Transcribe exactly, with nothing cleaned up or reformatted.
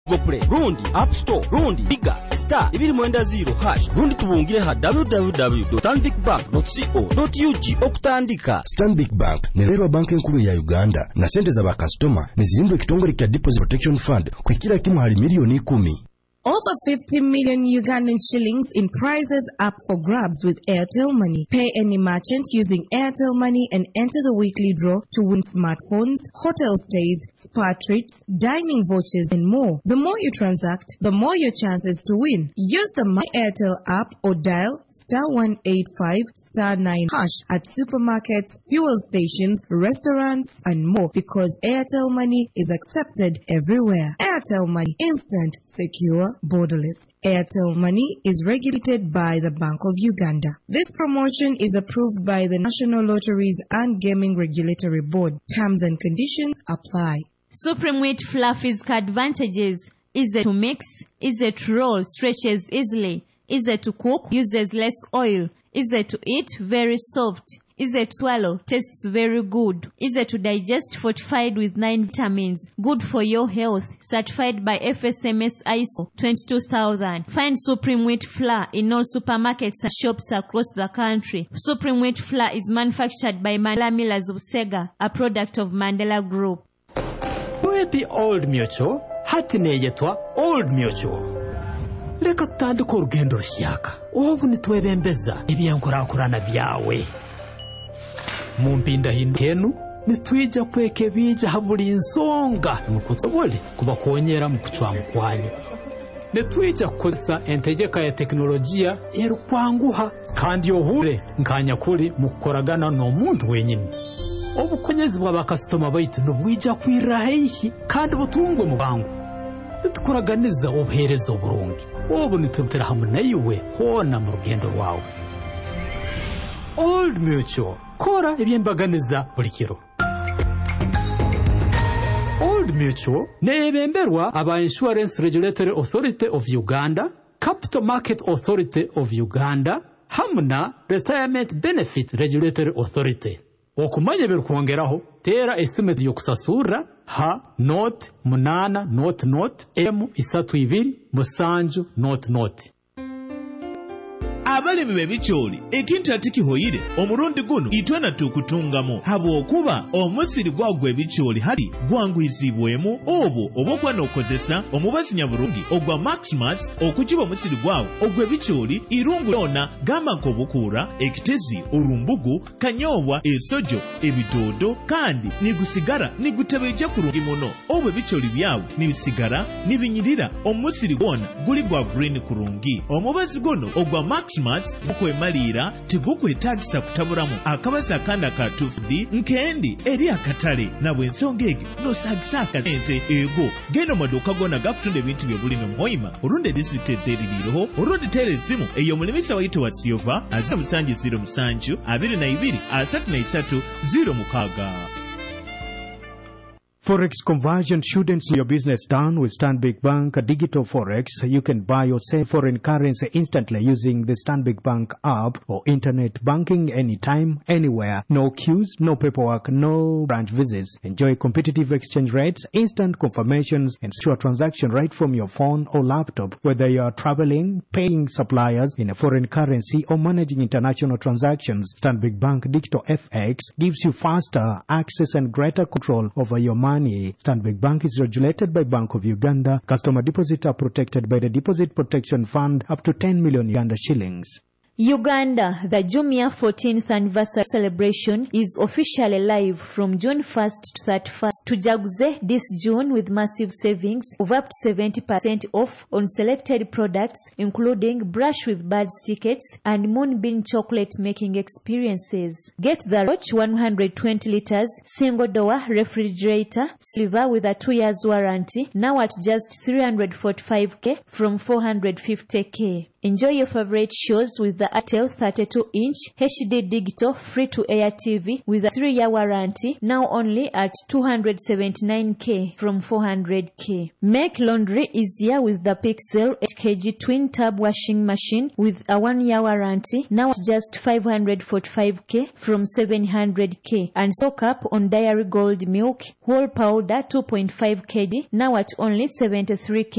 Google Play, rundi App Store, rundi Diga, Star, ibiri mwenda zero hash, rundi tubungire ha w w w dot stanbic bank dot co dot u g okutandika. Stanbic Bank ne rero banki nkuru ya Uganda na sente za bakastoma nizirindwe kitongole kya Deposit Protection Fund kwa kila kimu hali milioni kumi. Over fifty million Ugandan shillings in prizes up for grabs with Airtel Money. Pay any merchant using Airtel Money and enter the weekly draw to win smartphones, hotel stays, spa treats, dining vouchers, and more. The more you transact, the more your chances to win. Use the My Airtel app or dial star one eight five star nine hash at supermarkets, fuel stations, restaurants, and more because Airtel Money is accepted everywhere. Airtel Money, instant, secure, borderless. Airtel Money is regulated by the Bank of Uganda. This promotion is approved by the National Lotteries and Gaming Regulatory Board. Terms and conditions apply. Supreme Wheat Fluffy's advantages: easy to mix, easy to roll, stretches easily, easy to cook, uses less oil, easy to eat, very soft, easy to swallow, tastes very good, easy to digest, fortified with nine vitamins, good for your health, certified by F S M S I S O twenty-two thousand. Find Supreme Wheat Flour in all supermarkets and shops across the country. Supreme Wheat Flour is manufactured by Mandela Millers of Sega, a product of Mandela Group. Wepi Old Mutual, hati neyetwa Old Mutual. Leka tutandika urugendo rushyaka. Ubu nitwebembeza ibyankurankurana byawe. Mu mpinda hinu nitwija kweke bija haburi insonga mukutsobole kuba konyera mu kucwa kwanyu. Nitwija kukosa entegeka ya teknolojia erukwanguha kandi yohure nkanya kuri mukoragana no muntu wenyine. Obukunyezi bwa customer baitu nubwija kwirahehi kandi butungwe mu bangu. Nitukuraganiza obuherezo burungi. Obu nitubtera hamwe nayiwe hona mu rugendo rwawe. Old Mutual, kora ebyembaganiza buli kiro. Old Mutual neebemberwa aba Insurance Regulatory Authority of Uganda, Capital Market Authority of Uganda, hamna Retirement Benefit Regulatory Authority. Okumanya birukwongeraho tera esime yo kusasura ha note munana note note m isatu ibiri musanju note note. Abali mbe bicholi ekintu atikihoyire omurundi guno itwena tukutungamu habo okuba omusiri gwagwe bicholi hali gwangwizibwemu obo obokwa nokozesa omubazi nyabulungi ogwa Maximus okukiba omusiri gwawo ogwe bicholi irungu yona gamba nkobukura ekitezi urumbugu kanyobwa esojo ebidodo kandi nigusigara nigutebeje kurungi muno obwe bicholi byawo nibisigara nibinyirira omusiri gwona guli gwa green kurungi omubazi guno ogwa Maximus mukwe malira tigukwe tagisa kutaburamu akabaza kanda ka tufdi nkendi eri akatale nabwe nsongege no sagisaka sente ego geno maduka gona gakutunde ebintu byobuli no moyima urunde district ezeririroho urundi telesimu eyo mulimisa wayito wa Silva azira musanji zero musanju abiri na ibiri asatu na isatu zero mukaga. Forex conversion shouldn't slow your business down with Stanbic Bank Digital Forex. You can buy or sell foreign currency instantly using the Stanbic Bank app or internet banking anytime, anywhere. No queues, no paperwork, no branch visits. Enjoy competitive exchange rates, instant confirmations, and secure transaction right from your phone or laptop. Whether you are traveling, paying suppliers in a foreign currency, or managing international transactions, Stanbic Bank Digital F X gives you faster access and greater control over your money. Stanbic Bank is regulated by Bank of Uganda. Customer deposits are protected by the Deposit Protection Fund up to ten million Uganda shillings. Uganda, the Jumia fourteenth anniversary celebration is officially live from June first to thirty-first to Jaguze this June with massive savings of up to seventy percent off on selected products including Brush with Birds tickets and Moonbeam chocolate making experiences. Get the Roach one hundred twenty liters single door refrigerator silver with a two years warranty now at just three hundred forty-five thousand from four hundred fifty thousand. Enjoy your favorite shows with the Atel thirty-two inch H D digital free-to-air T V with a three year warranty now only at two hundred seventy-nine thousand from four hundred thousand. Make laundry easier with the Pixel eight kilogram twin tab washing machine with a one year warranty now at just five hundred forty-five thousand from seven hundred thousand. And stock up on Dairy Gold milk whole powder two point five kilograms now at only seventy-three thousand.